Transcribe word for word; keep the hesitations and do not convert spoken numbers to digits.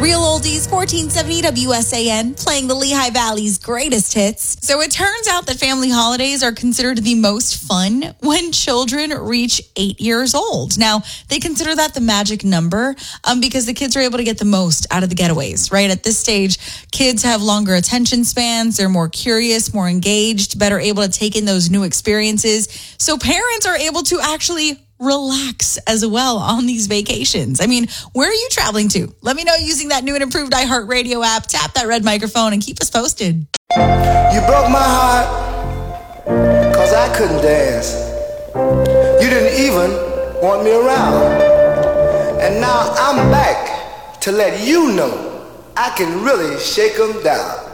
Real Oldies, fourteen seventy W S A N, playing the Lehigh Valley's greatest hits. So it turns out that family holidays are considered the most fun when children reach eight years old. Now, they consider that the magic number um, because the kids are able to get the most out of the getaways, right? At this stage, kids have longer attention spans. They're more curious, more engaged, better able to take in those new experiences. So parents are able to actually relax as well on these vacations. I mean, where are you traveling to? Let me know using that new and improved iHeartRadio app. Tap that red microphone and keep us posted. You broke my heart because I couldn't dance. You didn't even want me around. And now I'm back to let you know I can really shake 'em down.